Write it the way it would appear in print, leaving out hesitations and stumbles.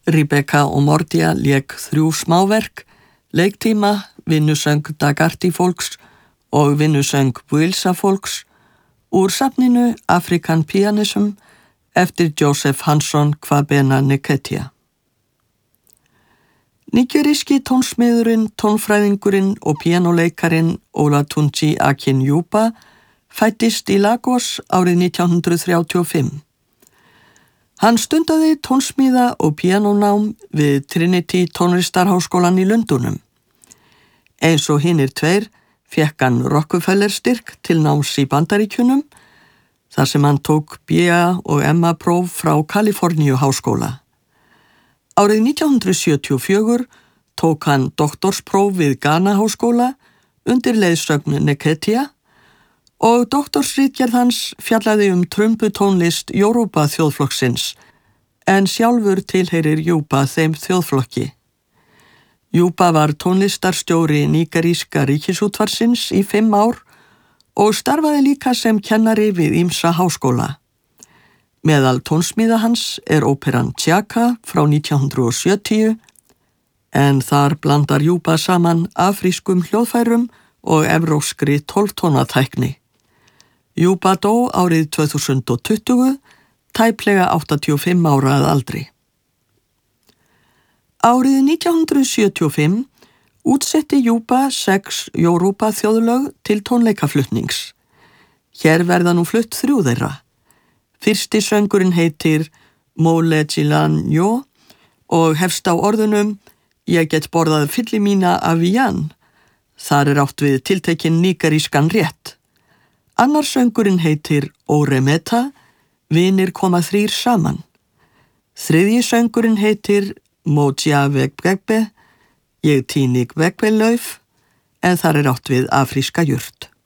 Rebecca og Mordia lék 3 smáverk, leiktíma, vinnusöng Dagarty fólks og vinnusöng Wilsa fólks úr safninu African Pianism eftir Joseph Hanson Kwabena Nketia. Nígeríski tónsmiðurinn, tónfræðingurinn og píanóleikarin Olatunji Akin-Juba fæddist í Lagos árið 1935. Hann stundaði tónsmíða og píanónám við Trinity tónlistarháskólann í Lundúnum. Eins og hinir 2 fékk hann Rockefeller styrk til náms í Bandaríkjunum, þar sem hann tók BA og MA próf frá Kaliforníu háskóla. Árið 1974 tók hann doktorspróf við Ghana háskóla undir leiðsögn Nketia og doktorsritgerð hans fjallaði trumbutónlist Yoruba þjóðflokksins, en sjálfur tilheyrir Juba þeim þjóðflokki. Juba var tónlistarstjóri nígeríska ríkisútvarpsins í 5 ár og starfaði líka sem kennari við ýmsa háskóla. Meðal tónsmíða hans óperan Tjaka frá 1970, en þar blandar Juba saman afrískum hljóðfærum og evrópskri 12-tónatækni. Juba dó árið 2020, tæplega 85 ára að aldri. Árið 1975 útsetti Juba 6 Yoruba þjóðlög til tónleikaflutnings. Hér verða nú flutt 3 þeirra. Fyrsti söngurinn heitir Mole Jilanyo og hefst á orðunum Ég get borðað fylli mína af Jan. Þar átt við tiltekinn nígerískan rétt. Annar söngurinn heitir Oremeta, vinir koma 3 saman. Þriðji söngurinn heitir Moja Vegbegbe, ég tíni Vegbelauf, en þar átt við afríska jurt.